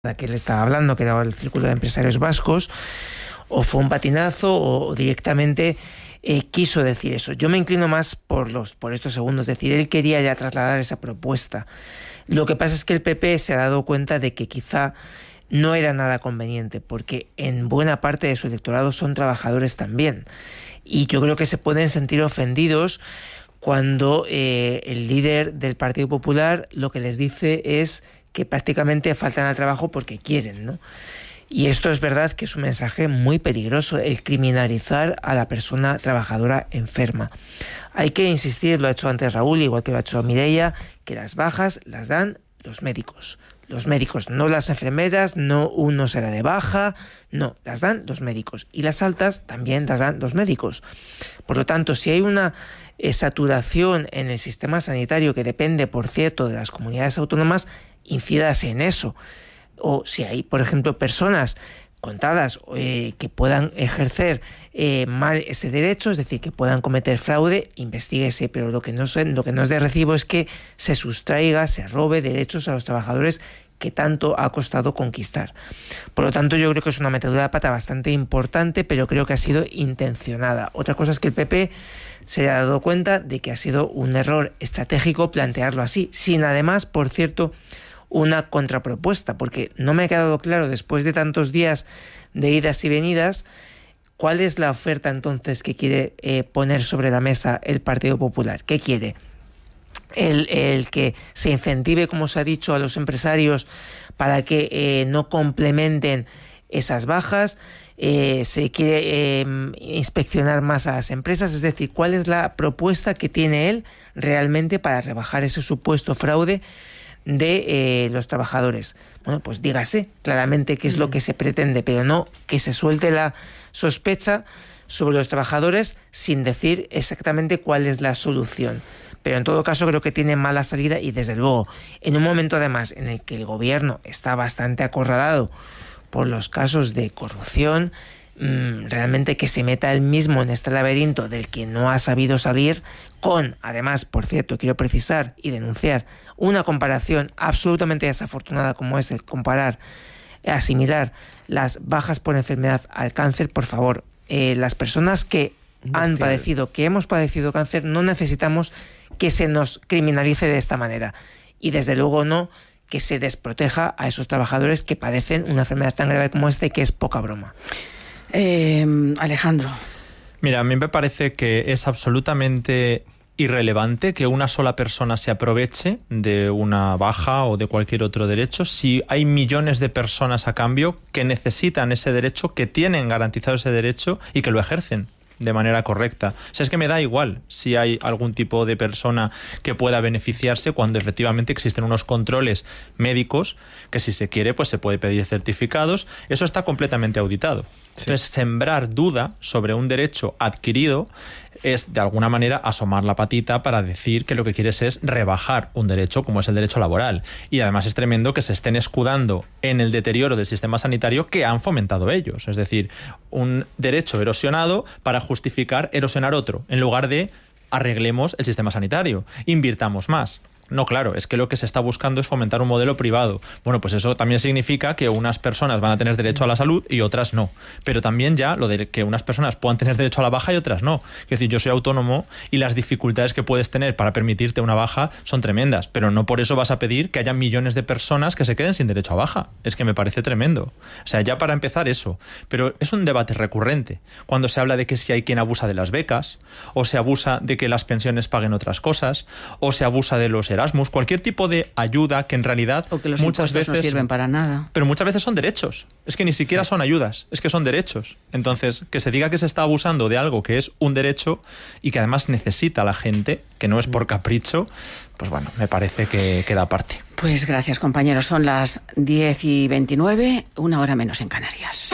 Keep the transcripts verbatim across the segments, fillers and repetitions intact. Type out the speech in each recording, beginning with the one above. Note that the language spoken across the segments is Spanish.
que él estaba hablando, que era el Círculo de Empresarios Vascos, o fue un patinazo o directamente eh, quiso decir eso. Yo me inclino más por, los, por estos segundos, es decir, él quería ya trasladar esa propuesta. Lo que pasa es que el P P se ha dado cuenta de que quizá no era nada conveniente, porque en buena parte de su electorado son trabajadores también. Y yo creo que se pueden sentir ofendidos cuando eh, el líder del Partido Popular lo que les dice es que prácticamente faltan al trabajo porque quieren, ¿no? Y esto es verdad que es un mensaje muy peligroso, el criminalizar a la persona trabajadora enferma. Hay que insistir, lo ha hecho antes Raúl, igual que lo ha hecho Mireia, que las bajas las dan los médicos. Los médicos, no las enfermeras, no uno se da de baja, no, las dan los médicos. Y las altas también las dan los médicos. Por lo tanto, si hay una eh, saturación en el sistema sanitario que depende, por cierto, de las comunidades autónomas, incídase en eso. O si hay, por ejemplo, personas contadas eh, que puedan ejercer eh, mal ese derecho, es decir, que puedan cometer fraude, investíguese, pero lo que no, lo que no es de recibo es que se sustraiga, se robe derechos a los trabajadores que tanto ha costado conquistar. Por lo tanto, yo creo que es una metedura de pata bastante importante, pero creo que ha sido intencionada. Otra cosa es que el P P se ha dado cuenta de que ha sido un error estratégico plantearlo así, sin además, por cierto, una contrapropuesta, porque no me ha quedado claro, después de tantos días de idas y venidas, cuál es la oferta entonces que quiere eh, poner sobre la mesa el Partido Popular. ¿Qué quiere? El, el que se incentive, como se ha dicho, a los empresarios para que eh, no complementen esas bajas, eh, se quiere eh, inspeccionar más a las empresas, es decir, ¿cuál es la propuesta que tiene él realmente para rebajar ese supuesto fraude de eh, los trabajadores? Bueno, pues dígase claramente qué es lo que se pretende, pero no que se suelte la sospecha sobre los trabajadores sin decir exactamente cuál es la solución. Pero en todo caso creo que tiene mala salida y desde luego en un momento además en el que el gobierno está bastante acorralado por los casos de corrupción, mmm, realmente que se meta él mismo en este laberinto del que no ha sabido salir, con, además, por cierto, quiero precisar y denunciar una comparación absolutamente desafortunada como es el comparar, asimilar las bajas por enfermedad al cáncer. Por favor, eh, las personas que han padecido, que hemos padecido cáncer, no necesitamos que se nos criminalice de esta manera. Y desde luego no que se desproteja a esos trabajadores que padecen una enfermedad tan grave como esta, que es poca broma. Eh, Alejandro. Mira, a mí me parece que es absolutamente irrelevante que una sola persona se aproveche de una baja o de cualquier otro derecho si hay millones de personas a cambio que necesitan ese derecho, que tienen garantizado ese derecho y que lo ejercen de manera correcta. O sea, es que me da igual si hay algún tipo de persona que pueda beneficiarse cuando efectivamente existen unos controles médicos que, si se quiere, pues se puede pedir certificados. Eso está completamente auditado. Sí. Entonces, sembrar duda sobre un derecho adquirido es, de alguna manera, asomar la patita para decir que lo que quieres es rebajar un derecho como es el derecho laboral. Y además es tremendo que se estén escudando en el deterioro del sistema sanitario que han fomentado ellos. Es decir, un derecho erosionado para justificar erosionar otro, en lugar de arreglemos el sistema sanitario, invirtamos más. No, claro, es que lo que se está buscando es fomentar un modelo privado. Bueno, pues eso también significa que unas personas van a tener derecho a la salud y otras no. Pero también ya lo de que unas personas puedan tener derecho a la baja y otras no. Es decir, yo soy autónomo y las dificultades que puedes tener para permitirte una baja son tremendas, pero no por eso vas a pedir que haya millones de personas que se queden sin derecho a baja. Es que me parece tremendo. O sea, ya para empezar eso. Pero es un debate recurrente. Cuando se habla de que si hay quien abusa de las becas, o se abusa de que las pensiones paguen otras cosas, o se abusa de los Erasmus, cualquier tipo de ayuda que en realidad o que los muchas veces no sirven para nada. Pero muchas veces son derechos. Es que ni siquiera sí. son ayudas, es que son derechos. Entonces, que se diga que se está abusando de algo que es un derecho y que además necesita la gente, que no es por capricho, pues bueno, me parece que queda aparte. Pues gracias, compañeros. Son las diez y veintinueve, una hora menos en Canarias.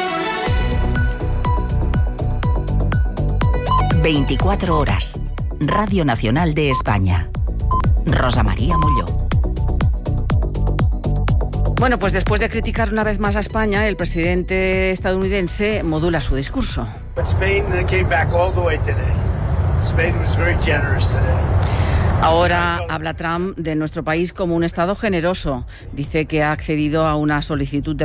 veinticuatro horas. Radio Nacional de España. Rosa María Molló. Bueno, pues después de criticar una vez más a España, el presidente estadounidense modula su discurso. Ahora habla Trump de nuestro país como un Estado generoso. Dice que ha accedido a una solicitud de